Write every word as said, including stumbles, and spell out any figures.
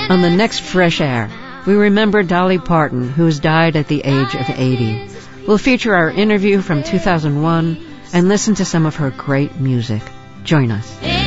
On the next Fresh Air, we remember Dolly Parton, who has died at the age of eighty. We'll feature our interview from two thousand one and listen to some of her great music. Join us.